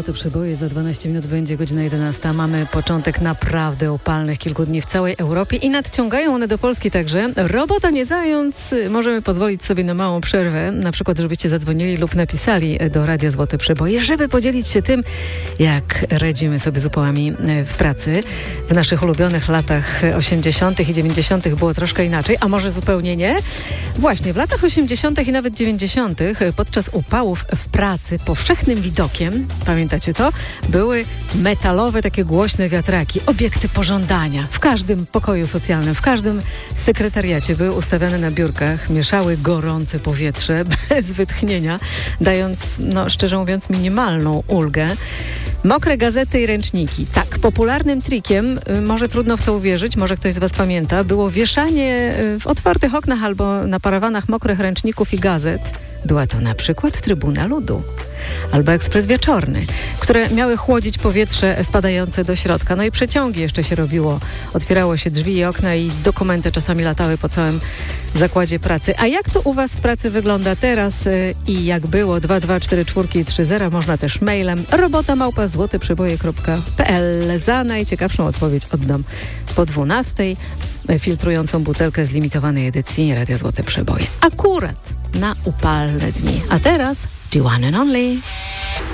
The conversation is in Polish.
Złote Przeboje, za 12 minut będzie godzina 11. Mamy początek naprawdę upalnych kilku dni w całej Europie i nadciągają one do Polski także. Robota nie zając, możemy pozwolić sobie na małą przerwę, na przykład żebyście zadzwonili lub napisali do Radia Złote Przeboje, żeby podzielić się tym, jak radzimy sobie z upałami w pracy. W naszych ulubionych latach 80. i 90. było troszkę inaczej, a może zupełnie nie? Właśnie, w latach 80. i nawet 90. podczas upałów w pracy powszechnym widokiem, pamiętacie to, były metalowe, takie głośne wiatraki, obiekty pożądania. W każdym pokoju socjalnym, w każdym sekretariacie były ustawiane na biurkach, mieszały gorące powietrze bez wytchnienia, dając, szczerze mówiąc, minimalną ulgę. Mokre gazety i ręczniki. Tak, popularnym trikiem, może trudno w to uwierzyć, może ktoś z Was pamięta, było wieszanie w otwartych oknach albo na parawanach mokrych ręczników i gazet. Była to na przykład Trybuna Ludu albo Ekspres Wieczorny, które miały chłodzić powietrze wpadające do środka. No i przeciągi jeszcze się robiło. Otwierało się drzwi i okna i dokumenty czasami latały po całym zakładzie pracy. A jak to u Was w pracy wygląda teraz i jak było? 2244330, można też mailem robota@złoteprzeboje.pl. Za najciekawszą odpowiedź oddam po 12:00 filtrującą butelkę z limitowanej edycji Radia Złote Przeboje. Akurat na upalne dni. A teraz The One and Only.